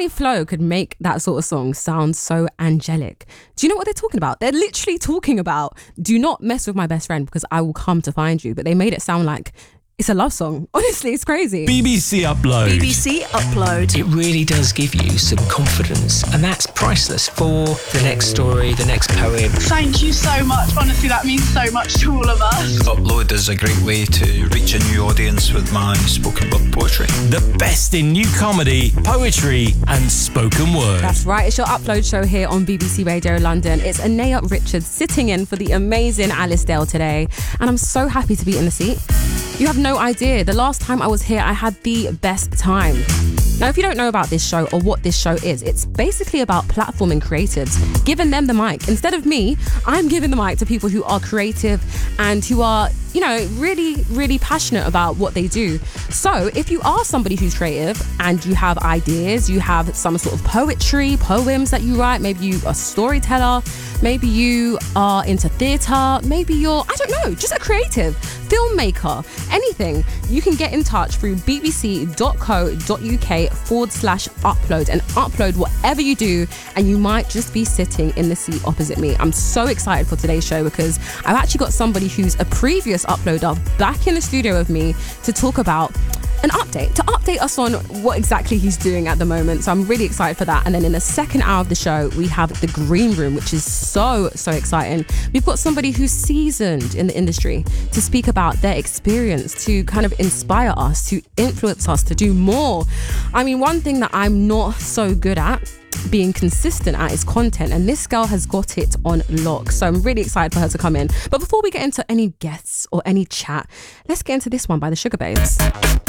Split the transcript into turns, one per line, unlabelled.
Only Flo could make that sort of song sound so angelic. Do you know what they're talking about? They're literally talking about, do not mess with my best friend because I will come to find you. But they made it sound like it's a love song. Honestly, it's crazy.
BBC Upload.
BBC Upload.
It really does give you some confidence, and that's priceless for the next story, the next poem.
Thank you so much. Honestly, that means so much to all of us.
Upload is a great way to reach a new audience with my spoken word poetry.
The best in new comedy, poetry and spoken word.
That's right, it's your Upload show here on BBC Radio London. It's Anaya Richards sitting in for the amazing Alice Dale today, and I'm so happy to be in the seat. You have no idea. The last time I was here, I had the best time. Now, if you don't know about this show or what this show is, it's basically about platforming creatives, giving them the mic. Instead of me, I'm giving the mic to people who are creative and who are, you know, really, really passionate about what they do. So if you are somebody who's creative and you have ideas, you have some sort of poetry, poems that you write, maybe you are a storyteller, maybe you are into theatre, maybe you're, I don't know, just a creative, filmmaker, anything, you can get in touch through bbc.co.uk/upload and upload whatever you do, and you might just be sitting in the seat opposite me. I'm so excited for today's show because I've actually got somebody who's a previous uploader back in the studio with me to talk about an update, to update us on what exactly he's doing at the moment. So I'm really excited for that. And then in the second hour of the show, we have the Green Room, which is so exciting. We've got somebody who's seasoned in the industry to speak about their experience, to kind of inspire us, to influence us to do more. I mean, one thing that I'm not so good at being consistent at is content, and this girl has got it on lock. So I'm really excited for her to come in. But before we get into any guests or any chat, let's get into this one by the Sugar Babes.